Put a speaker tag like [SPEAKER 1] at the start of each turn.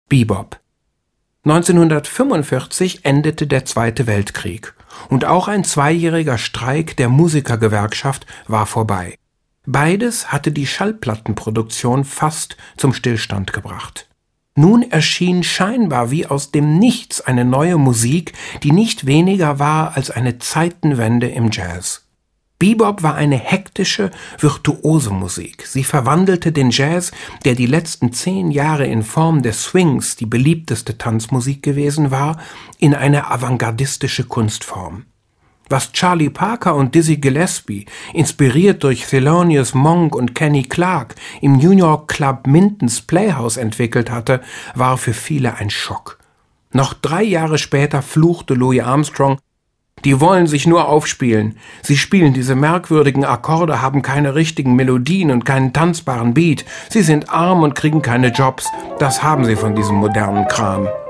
[SPEAKER 1] Bebop. 1945 endete der Zweite Weltkrieg und auch ein 2-jähriger Streik der Musikergewerkschaft war vorbei. Beides hatte die Schallplattenproduktion fast zum Stillstand gebracht. Nun erschien scheinbar wie aus dem Nichts eine neue Musik, die nicht weniger war als eine Zeitenwende im Jazz. Bebop war eine hektische, virtuose Musik. Sie verwandelte den Jazz, der die letzten 10 Jahre in Form des Swings die beliebteste Tanzmusik gewesen war, in eine avantgardistische Kunstform. Was Charlie Parker und Dizzy Gillespie, inspiriert durch Thelonious Monk und Kenny Clarke, im New York Club Minton's Playhouse entwickelt hatte, war für viele ein Schock. Noch 3 Jahre später fluchte Louis Armstrong: Die wollen sich nur aufspielen. Sie spielen diese merkwürdigen Akkorde, haben keine richtigen Melodien und keinen tanzbaren Beat. Sie sind arm und kriegen keine Jobs. Das haben sie von diesem modernen Kram.